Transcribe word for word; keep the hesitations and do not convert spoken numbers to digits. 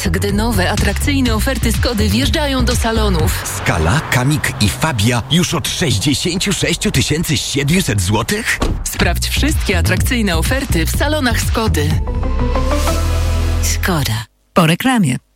gdy nowe, atrakcyjne oferty Skody wjeżdżają do salonów. Skala, Kamik i Fabia już od sześćdziesiąt sześć tysięcy siedemset złotych? Sprawdź wszystkie atrakcyjne oferty w salonach Skody. Skoda. Po reklamie.